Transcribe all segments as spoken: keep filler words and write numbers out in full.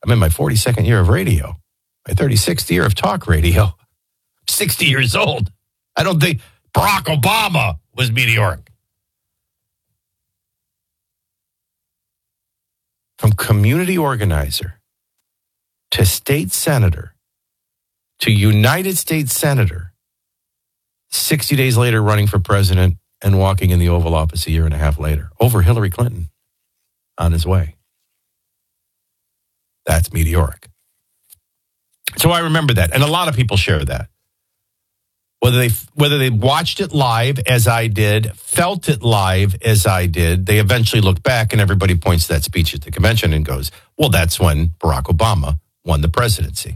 I'm in my forty-second year of radio, my thirty-sixth year of talk radio. sixty years old. I don't think Barack Obama was meteoric. From community organizer to state senator to United States senator, sixty days later running for president and walking in the Oval Office a year and a half later over Hillary Clinton on his way. That's meteoric. So I remember that. And a lot of people share that. Whether they whether they watched it live as I did, felt it live as I did, they eventually look back and everybody points to that speech at the convention and goes, well, that's when Barack Obama won the presidency.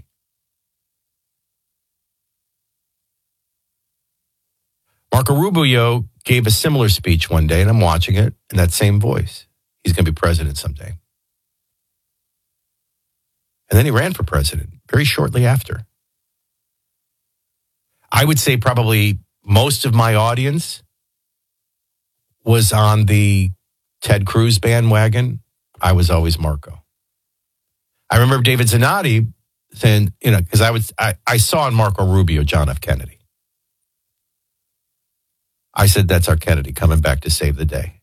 Marco Rubio gave a similar speech one day, and I'm watching it in that same voice. He's going to be president someday. And then he ran for president very shortly after. I would say probably most of my audience was on the Ted Cruz bandwagon. I was always Marco. I remember David Zanotti saying, you know, because I was I, I saw in Marco Rubio John F. Kennedy. I said, that's our Kennedy coming back to save the day.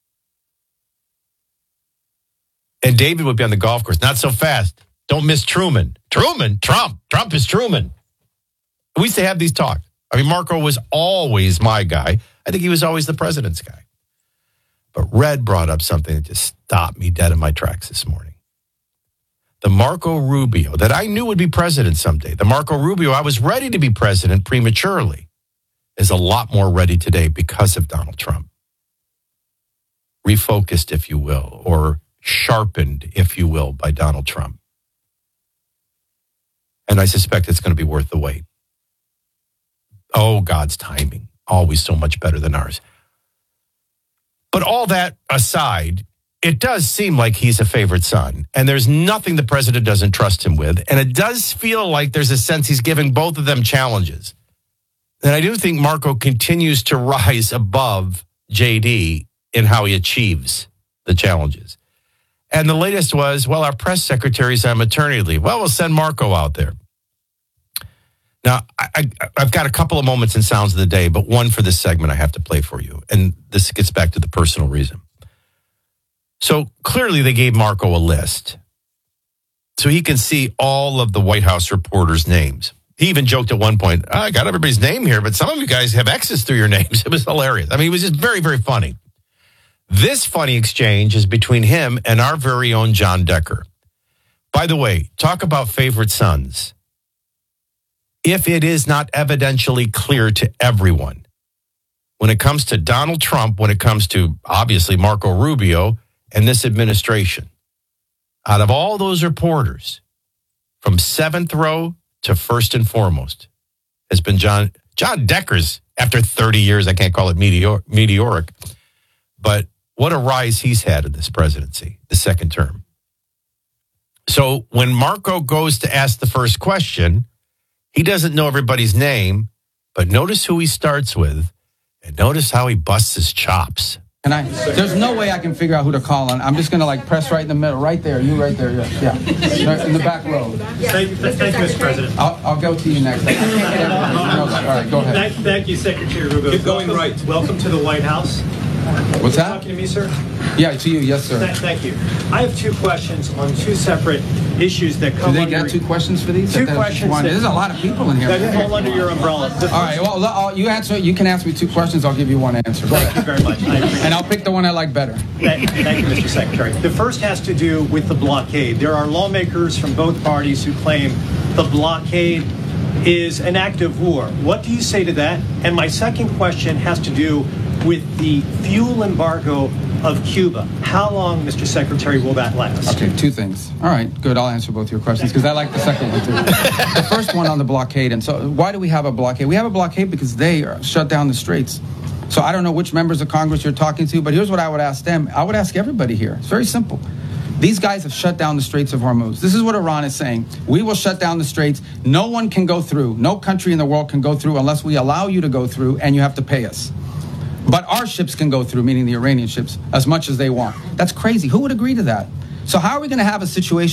And David would be on the golf course. Not so fast. Don't miss Truman. Truman? Trump. Trump is Truman. We used to have these talks. I mean, Marco was always my guy. I think he was always the president's guy. But Red brought up something that just stopped me dead in my tracks this morning. The Marco Rubio that I knew would be president someday, the Marco Rubio I was ready to be president prematurely, is a lot more ready today because of Donald Trump. Refocused, if you will, or sharpened, if you will, by Donald Trump. And I suspect it's going to be worth the wait. Oh, God's timing, always so much better than ours. But all that aside, it does seem like he's a favorite son, and there's nothing the president doesn't trust him with, and it does feel like there's a sense he's giving both of them challenges. And I do think Marco continues to rise above J D in how he achieves the challenges. And the latest was, well, our press secretary's on maternity leave. Well, we'll send Marco out there. Now, I, I, I've got a couple of moments and sounds of the day, but one for this segment I have to play for you. And this gets back to the personal reason. So clearly they gave Marco a list so he can see all of the White House reporters' names. He even joked at one point, oh, I got everybody's name here, but some of you guys have X's through your names. It was hilarious. I mean, it was just very, very funny. This funny exchange is between him and our very own John Decker. By the way, talk about favorite sons. If it is not evidentially clear to everyone, when it comes to Donald Trump, when it comes to, obviously, Marco Rubio and this administration, out of all those reporters, from seventh row to first and foremost, has been John John Decker's, after thirty years, I can't call it meteor, meteoric, but what a rise he's had in this presidency, the second term. So when Marco goes to ask the first question, he doesn't know everybody's name, but notice who he starts with, and notice how he busts his chops. And I, there's no way I can figure out who to call on. I'm just going to like press right in the middle, right there. You right there, yeah, yeah. In the back row. Thank you, thank you, Mister President. I'll, I'll go to you next. All right, go ahead. Thank, thank you, Secretary Rubio. Keep going welcome, right. Welcome to the White House. What's that? Talking to me, sir? Yeah, to you, yes, sir. Th- thank you. I have two questions on two separate issues that come Do they under... get two questions for these? Two that, questions. One. That, There's a lot of people in here. That fall under your umbrella. The All right, well, I'll, you answer. You can ask me two questions. I'll give you one answer. Go Thank ahead. you very much. I appreciate And I'll pick the one I like better. Thank, thank you, Mister Secretary. The first has to do with the blockade. There are lawmakers from both parties who claim the blockade is an act of war. What do you say to that? And my second question has to do with the fuel embargo of Cuba. How long, Mister Secretary, will that last? Okay, two things. All right, good. I'll answer both your questions because I like the second one too. The first one on the blockade. And so why do we have a blockade? We have a blockade because they are shut down the straits. So I don't know which members of Congress you're talking to, but here's what I would ask them. I would ask everybody here. It's very simple. These guys have shut down the Straits of Hormuz. This is what Iran is saying. We will shut down the straits. No one can go through. No country in the world can go through unless we allow you to go through, and you have to pay us. But our ships can go through, meaning the Iranian ships, as much as they want. That's crazy. Who would agree to that? So how are we going to have a situation